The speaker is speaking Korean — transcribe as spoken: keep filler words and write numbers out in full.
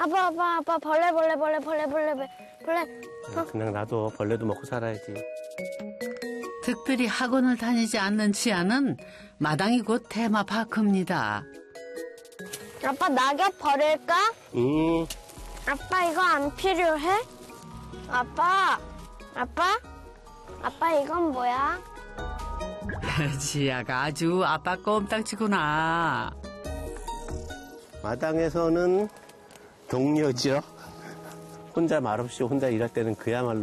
아빠, 아빠, 아빠, 벌레, 벌레, 벌레, 벌레, 벌레, 벌레. 어? 그냥 놔둬. 벌레도 먹고 살아야지. 특별히 학원을 다니지 않는 치아는 마당이 곧 테마파크입니다. 아빠, 낙엽 버릴까? 음. 아빠, 이거 안 필요해? 아빠, 아빠? 아빠, 이건 뭐야? 치아가 아주 아빠 꼼딱지구나. 마당에서는 동료죠. 혼자 말없이 혼자 일할 때는 그야말로